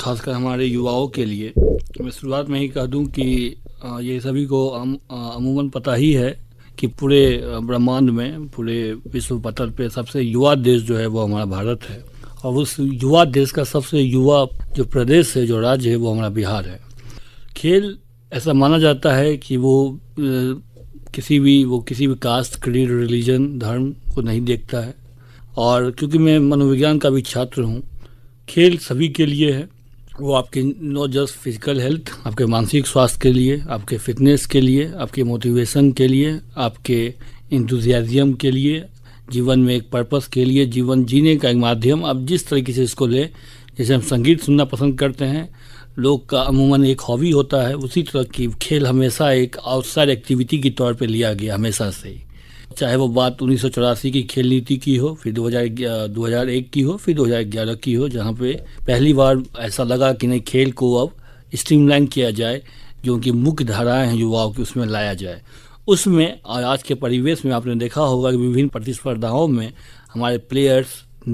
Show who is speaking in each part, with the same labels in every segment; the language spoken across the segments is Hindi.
Speaker 1: खासकर हमारे युवाओं के लिए मैं शुरुआत में ही कह दूं कि ये सभी को अमूमन पता ही है कि पूरे ब्रह्मांड में, पूरे विश्व पटल पे सबसे युवा देश जो है वो हमारा भारत है। और उस युवा देश का सबसे युवा जो प्रदेश है, जो राज्य है, वो हमारा बिहार है। खेल ऐसा माना जाता है कि वो किसी भी कास्ट, क्रीड, रिलीजन, धर्म को नहीं देखता है। और क्योंकि मैं मनोविज्ञान का भी छात्र हूँ, खेल सभी के लिए है। वो आपके नॉट जस्ट फिजिकल हेल्थ, आपके मानसिक स्वास्थ्य के लिए, आपके फिटनेस के लिए, आपके मोटिवेशन के लिए, आपके इंथुजियाज्म के लिए, जीवन में एक पर्पस के लिए, जीवन जीने का एक माध्यम, आप जिस तरीके से इसको ले। जैसे हम संगीत सुनना पसंद करते हैं, लोग का अमूमन एक हॉबी होता है, उसी तरह की खेल हमेशा एक आउटसाइड एक्टिविटी के तौर पे लिया गया हमेशा से ही। चाहे वो बात 1984 की खेल नीति की हो, फिर 2001 की हो, फिर 2011 की हो, जहाँ पे पहली बार ऐसा लगा कि नहीं, खेल को अब स्ट्रीमलाइन किया जाए, जो उनकी मुख्य धाराएं हैं युवाओं की, उसमें लाया जाए। उसमें आज के परिवेश में आपने देखा होगा कि विभिन्न प्रतिस्पर्धाओं में हमारे प्लेयर्स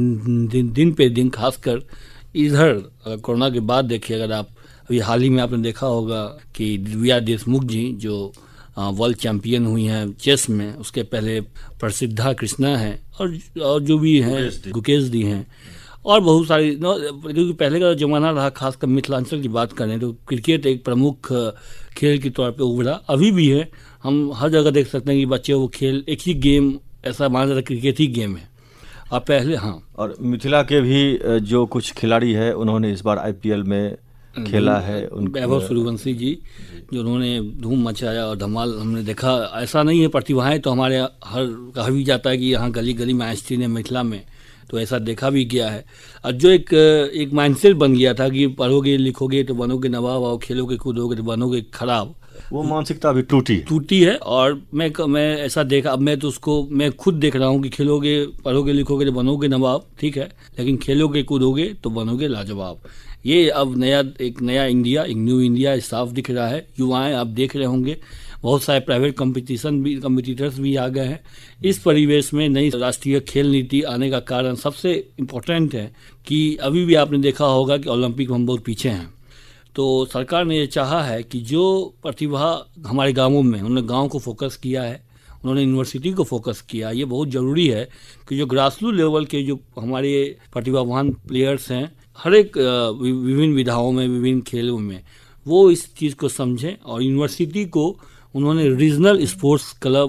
Speaker 1: दिन पे दिन, खासकर इधर अगर कोरोना के बाद देखिए, अगर आप अभी हाल ही में आपने देखा होगा कि दिव्या देशमुख जी जो वर्ल्ड चैंपियन हुई हैं चेस में, उसके पहले प्रसिद्धा कृष्णा है और जो भी हैं गुकेश दी हैं, और बहुत सारी, क्योंकि पहले का जमाना रहा, खासकर मिथिलांचल की बात करें तो क्रिकेट एक प्रमुख खेल के तौर पे उभरा, अभी भी है। हम हर जगह देख सकते हैं कि बच्चे वो खेल, एक ही गेम ऐसा माना जाता है, क्रिकेट ही गेम है। अब पहले
Speaker 2: और मिथिला के भी जो कुछ खिलाड़ी है, उन्होंने इस बार IPL में खेला है।
Speaker 1: वैभव सूर्यवंशी जी, जो उन्होंने धूम मचाया और धमाल हमने देखा। ऐसा नहीं है, प्रतिभाएं तो हमारे हर कहा भी जाता है कि यहाँ गली गली में आइंस्टीन है मिथिला में, तो ऐसा देखा भी गया है। और जो एक माइंडसेट बन गया था कि पढ़ोगे लिखोगे तो बनोगे नवाब, और खेलोगे कूदोगे तो बनोगे खराब,
Speaker 2: वो मानसिकता भी टूटी
Speaker 1: है। और मैं ऐसा देखा, अब मैं तो उसको मैं खुद देख रहा हूँ कि खेलोगे, पढ़ोगे लिखोगे तो बनोगे नवाब, ठीक है, लेकिन खेलोगे कूदोगे तो बनोगे लाजवाब। ये अब एक नया इंडिया, एक न्यू इंडिया साफ दिख रहा है। युवाएं आप देख रहे होंगे, बहुत सारे प्राइवेट कम्पिटिटर्स भी आ गए हैं। इस परिवेश में नई राष्ट्रीय खेल नीति आने का कारण सबसे इम्पोर्टेंट है कि अभी भी आपने देखा होगा कि ओलंपिक में हम बहुत पीछे हैं। तो सरकार ने ये चाहा है कि जो प्रतिभा हमारे गांवों में, उन्होंने गांव को फोकस किया है, उन्होंने यूनिवर्सिटी को फोकस किया। ये बहुत ज़रूरी है कि जो ग्रासरूट लेवल के जो हमारे प्रतिभावान प्लेयर्स हैं, हर एक विभिन्न विधाओं में, विभिन्न खेलों में, वो इस चीज़ को समझें। और यूनिवर्सिटी को उन्होंने रीजनल स्पोर्ट्स क्लब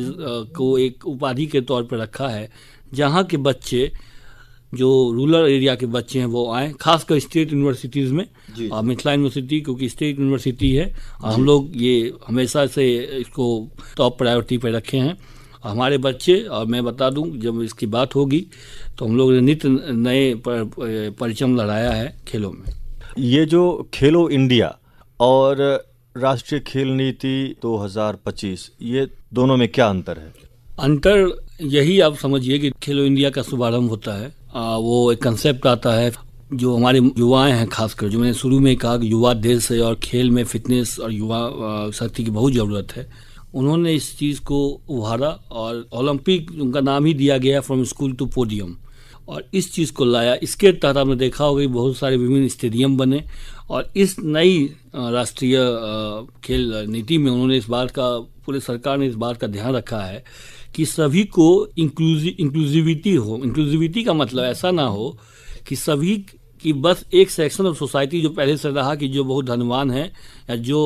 Speaker 1: को एक उपाधि के तौर पर रखा है, जहाँ के बच्चे, जो रूरल एरिया के बच्चे हैं, वो आए, खासकर स्टेट यूनिवर्सिटीज़ में। और मिथिला यूनिवर्सिटी क्योंकि स्टेट यूनिवर्सिटी है, और हम लोग ये हमेशा से इसको टॉप प्रायोरिटी पे रखे हैं हमारे बच्चे। और मैं बता दूं, जब इसकी बात होगी तो हम लोग ने नित्य नए परिचम लड़ाया है खेलों में।
Speaker 2: ये जो खेलो इंडिया और राष्ट्रीय खेल नीति 2025, ये दोनों में क्या अंतर है?
Speaker 1: अंतर यही आप समझिए कि खेलो इंडिया का शुभारंभ होता है, वो एक कंसेप्ट आता है, जो हमारे युवाएं हैं, खासकर जो मैंने शुरू में कहा कि युवा देश है और खेल में फिटनेस और युवा शक्ति की बहुत ज़रूरत है। उन्होंने इस चीज़ को उभारा और ओलंपिक उनका नाम ही दिया गया, फ्रॉम स्कूल टू पोडियम, और इस चीज़ को लाया। इसके तहत आपने देखा होगा कि बहुत सारे विभिन्न स्टेडियम बने, और इस नई राष्ट्रीय खेल नीति में उन्होंने इस बात का, पूरे सरकार ने इस बात का ध्यान रखा है कि सभी को इंक्लूसिविटी हो। इंक्लूसिविटी का मतलब ऐसा ना हो कि सभी कि बस एक सेक्शन ऑफ सोसाइटी जो पहले से रहा कि जो बहुत धनवान है या जो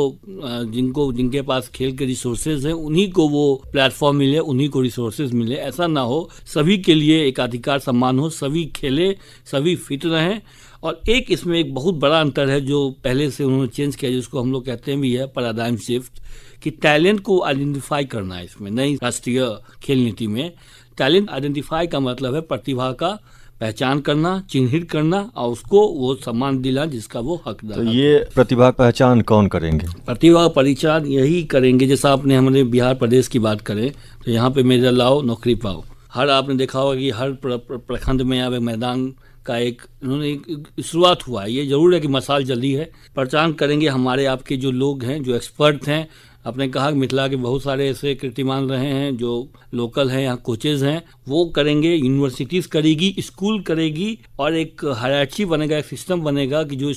Speaker 1: जिनके पास खेल के रिसोर्सेज हैं, उन्हीं को वो प्लेटफॉर्म मिले, उन्हीं को रिसोर्सेज मिले, ऐसा ना हो। सभी के लिए एक अधिकार सम्मान हो, सभी खेलें, सभी फिट रहें। और एक इसमें एक बहुत बड़ा अंतर है जो पहले से उन्होंने चेंज किया, जिसको हम लोग कहते हैं भी है पैराडाइम शिफ्ट, कि टैलेंट को आइडेंटिफाई करना है। इसमें नई राष्ट्रीय खेल नीति में टैलेंट आइडेंटिफाई का मतलब है प्रतिभा का पहचान करना, चिन्हित करना और उसको वो सम्मान दिलाना जिसका वो हकदार।
Speaker 2: तो ये प्रतिभा पहचान कौन करेंगे?
Speaker 1: प्रतिभा पहचान यही करेंगे, जैसा आपने हमारे बिहार प्रदेश की बात करें तो यहाँ पे मेडल लाओ, नौकरी पाओ। हर आपने देखा होगा कि हर प्रखंड में यहाँ पे मैदान का एक इन्होंने शुरुआत हुआ है। ये जरूर है कि मसाल जल्दी है, पहचान करेंगे हमारे आपके जो लोग हैं, जो एक्सपर्ट हैं। आपने कहा कि मिथिला के बहुत सारे ऐसे कीर्तिमान रहे हैं जो लोकल हैं, यहाँ कोचेज हैं, वो करेंगे, यूनिवर्सिटीज करेगी, स्कूल करेगी, और एक हायरार्की बनेगा, एक सिस्टम बनेगा कि जो